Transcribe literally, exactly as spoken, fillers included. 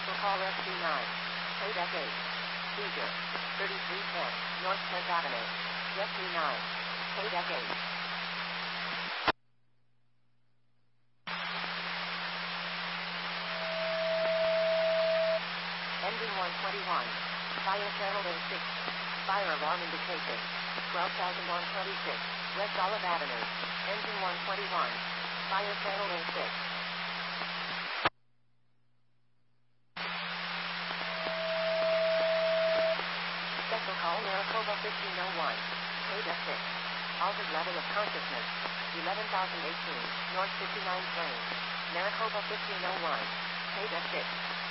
Special call S two nine. Code F eight. Seizure. thirty-three ten, North tenth Avenue. Jet two nine. Code F eight. Engine one twenty-one. Fire channel A six. Fire alarm indicated. twelve thousand one twenty-six. West Olive Avenue. Engine one twenty-one. Fire channel A six. Special call Maricopa fifteen oh one. Code F six. Altered level of consciousness. eleven thousand eighteen. North fifty-ninth Lane. Maricopa fifteen oh one. Code F six.